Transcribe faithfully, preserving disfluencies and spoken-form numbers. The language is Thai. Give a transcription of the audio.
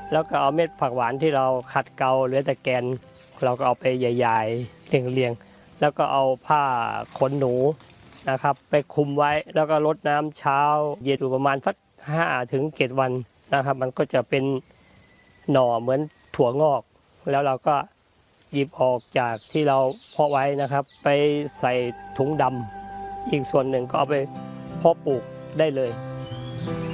แล้วก็เอาเม็ดผักหวานที่เราขัดเกลาเหลือแต่แกนเราก็เอาไปใหญ่ๆเรียงๆแล้วก็เอาผ้าขนหนูนะครับไปคลุมไว้แล้วก็รดน้ำเช้าเย็นอยู่ประมาณสักห้าถึงเจ็ดวันนะครับมันก็จะเป็นหน่อเหมือนถั่วงอกแล้วเราก็หยิบออกจากที่เราเพาะไว้นะครับไปใส่ถุงดำอีกส่วนหนึ่งก็เอาไปเพาะปลูกได้เลย